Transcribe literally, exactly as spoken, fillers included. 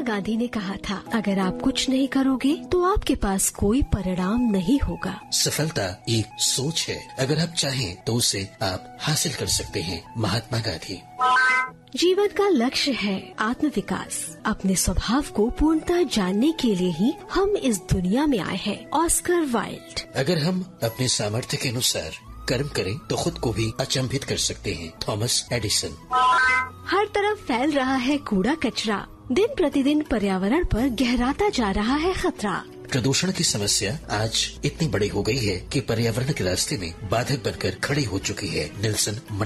गांधी ने कहा था, अगर आप कुछ नहीं करोगे तो आपके पास कोई परिणाम नहीं होगा। सफलता एक सोच है, अगर आप चाहें तो उसे आप हासिल कर सकते हैं। महात्मा गांधी। जीवन का लक्ष्य है आत्म विकास। अपने स्वभाव को पूर्णतः जानने के लिए ही हम इस दुनिया में आए हैं। Oscar Wilde. अगर हम अपने सामर्थ्य के अनुसार कर्म करें तो खुद को भी अचंभित कर सकते हैं। Thomas Edison. हर तरफ फैल रहा है कूड़ा कचरा। दिन प्रतिदिन पर्यावरण पर गहराता जा रहा है खतरा। प्रदूषण की समस्या आज इतनी बड़ी हो गई है कि पर्यावरण के रास्ते में बाधक बनकर खड़ी हो चुकी है। नेल्सन